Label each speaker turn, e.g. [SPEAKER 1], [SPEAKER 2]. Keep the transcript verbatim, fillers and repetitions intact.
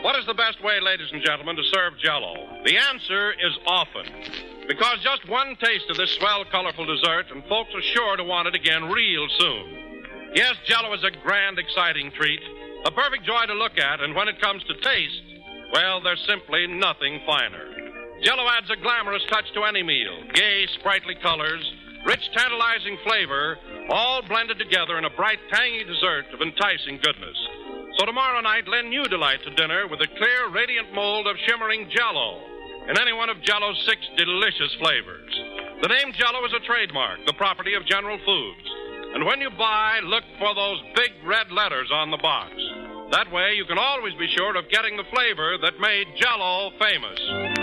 [SPEAKER 1] What is the best way, ladies and gentlemen, to serve Jell-O? The answer is often. Because just one taste of this swell, colorful dessert, and folks are sure to want it again real soon. Yes, Jell-O is a grand, exciting treat, a perfect joy to look at, and when it comes to taste, well, there's simply nothing finer. Jell-O adds a glamorous touch to any meal. Gay, sprightly colors, rich, tantalizing flavor, all blended together in a bright, tangy dessert of enticing goodness. So tomorrow night, lend new delight to dinner with a clear, radiant mold of shimmering Jell-O in any one of Jell-O's six delicious flavors. The name Jell-O is a trademark, the property of General Foods. And when you buy, look for those big red letters on the box. That way, you can always be sure of getting the flavor that made Jell-O famous.